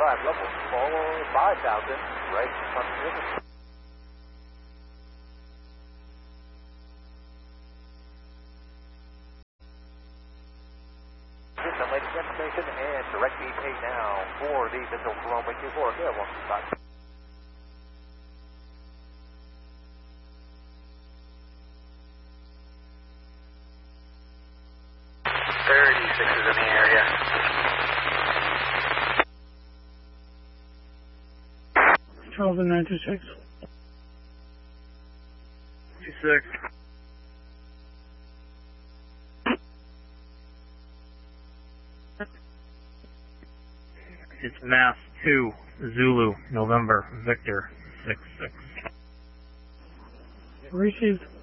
5, level 5,000, right front position. Ladies and information and direct VP now for the missile for runway 24. Good, 125. 36 is in the area. 12,926. 26. It's Mass 2, Zulu, November, Victor, 66. Received.